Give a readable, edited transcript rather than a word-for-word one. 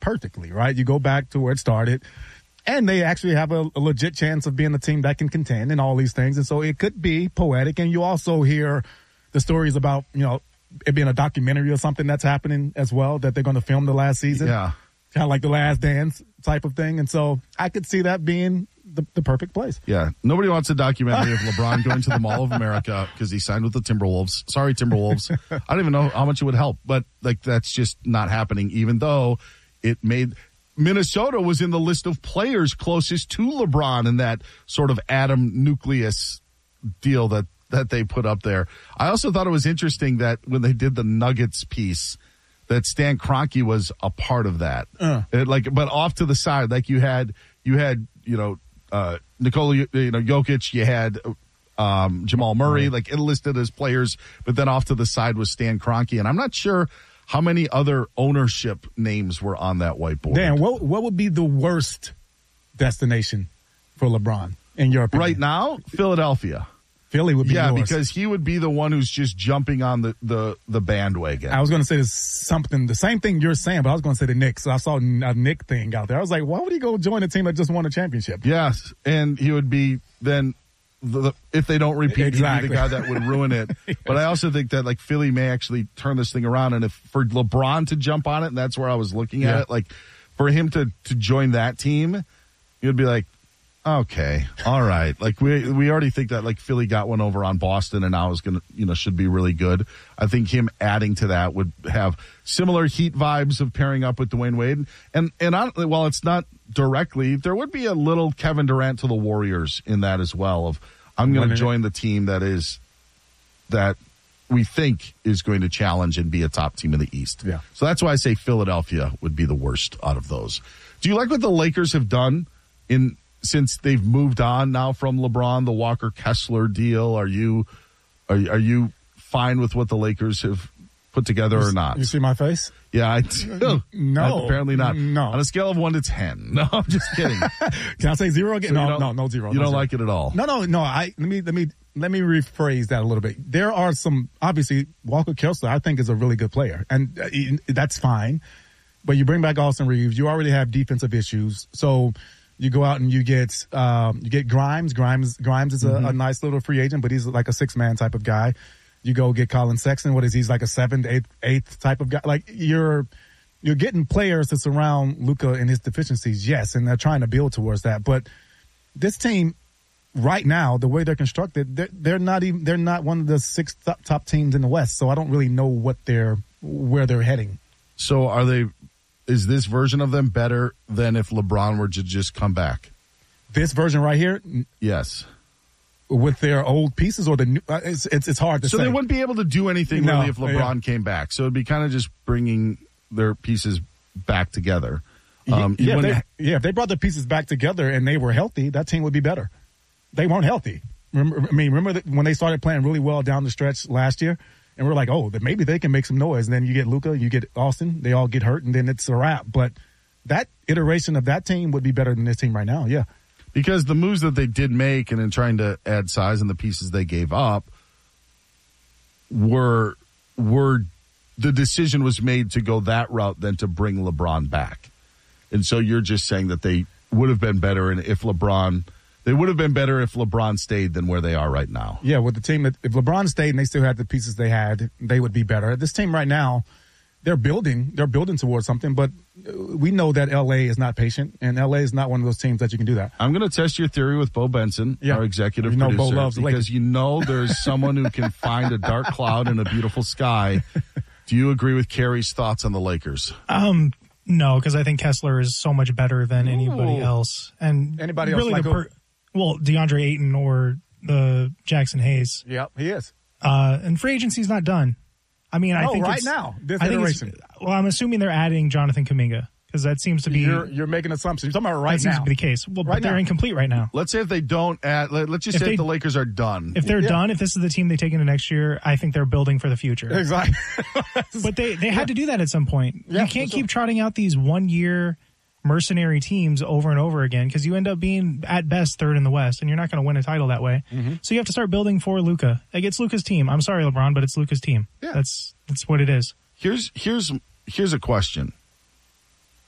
perfectly, right? You go back to where it started, and they actually have a legit chance of being a team that can contend and all these things. And so it could be poetic. And you also hear the stories about, it being a documentary or something that's happening as well, that they're going to film the last season. Yeah. Kind of like The Last Dance type of thing. And so I could see that being the perfect place. Yeah. Nobody wants a documentary of LeBron going to the Mall of America because he signed with the Timberwolves. Sorry, Timberwolves. I don't even know how much it would help, but that's just not happening, even though it made Minnesota was in the list of players closest to LeBron in that sort of atom nucleus deal that they put up there. I also thought it was interesting that when they did the Nuggets piece, that Stan Kroenke was a part of that. But off to the side, like you had Nikola Jokic, you had Jamal Murray, like it listed as players, but then off to the side was Stan Kroenke, and I'm not sure how many other ownership names were on that whiteboard. Dan, what would be the worst destination for LeBron in your opinion? Right now, Philadelphia. Philly would be the worst. Because he would be the one who's just jumping on the bandwagon. I was going to say the same thing you're saying, but I was going to say the Knicks. So I saw a Knick thing out there. I was like, why would he go join a team that just won a championship? Yes, and he would be then, if they don't repeat, exactly. he'd be the guy that would ruin it. Yes. But I also think that like Philly may actually turn this thing around, and if for LeBron to jump on it, and that's where I was looking at it, like for him to join that team, you'd be like, okay, all right. Like we already think that like Philly got one over on Boston and now is going to, should be really good. I think him adding to that would have similar Heat vibes of pairing up with Dwayne Wade. And while it's not directly, there would be a little Kevin Durant to the Warriors in that as well of I'm going to join the team that we think is going to challenge and be a top team in the East. Yeah. So that's why I say Philadelphia would be the worst out of those. Do you like what the Lakers have done since they've moved on now from LeBron, the Walker Kessler deal? Are you fine with what the Lakers have put together or not? You see my face? Yeah, I do. No. Apparently not. No. On a scale of 1 to 10. No, I'm just kidding. Can I say 0 again? So no 0. You don't like it at all? No. Let me rephrase that a little bit. There are some, obviously, Walker Kessler, I think, is a really good player, and that's fine. But you bring back Austin Reeves. You already have defensive issues, so you go out and you get Grimes. Grimes is a nice little free agent, but he's like a 6-man type of guy. You go get Colin Sexton. What is he's like a 7th, 8th type of guy? Like you're getting players to surround Luka and his deficiencies, yes, and they're trying to build towards that. But this team right now, the way they're constructed, they're not one of the 6 top teams in the West. So I don't really know where they're heading. So is this version of them better than if LeBron were to just come back? This version right here? Yes. With their old pieces or the new, it's hard to say. So they wouldn't be able to do anything really if LeBron came back. So it'd be kind of just bringing their pieces back together. If they brought the pieces back together and they were healthy, that team would be better. They weren't healthy. Remember that when they started playing really well down the stretch last year? And we're like, maybe they can make some noise. And then you get Luka, you get Austin, they all get hurt, and then it's a wrap. But that iteration of that team would be better than this team right now, yeah. Because the moves that they did make and in trying to add size and the pieces they gave up were the decision was made to go that route than to bring LeBron back. And so you're just saying that they would have been better if LeBron stayed than where they are right now. Yeah, with the team, if LeBron stayed and they still had the pieces they had, they would be better. This team right now, they're building towards something, but we know that LA is not patient, and LA is not one of those teams that you can do that. I'm going to test your theory with Bo Benson, our executive producer, Bo loves because there's someone who can find a dark cloud in a beautiful sky. Do you agree with Carrie's thoughts on the Lakers? No, because I think Kessler is so much better than anybody else, and anybody else really like DeAndre Ayton or the Jackson Hayes. Yep, he is. And free agency's not done. I mean, I think right now, this iteration. I'm assuming they're adding Jonathan Kuminga because that seems to be. You're making assumptions. You're talking about right now. That seems to be the case. Well, but they're incomplete right now. Let's say if they don't add. Let's just say if the Lakers are done. If they're done, if this is the team they take into next year, I think they're building for the future. Exactly. But they had to do that at some point. You can't keep trotting out these 1-year mercenary teams over and over again because you end up being at best 3rd in the West, and you're not going to win a title that way. Mm-hmm. So you have to start building for Luka. Like, it's Luka's team. I'm sorry, LeBron, but it's Luka's team. Yeah. That's what it is. Here's a question.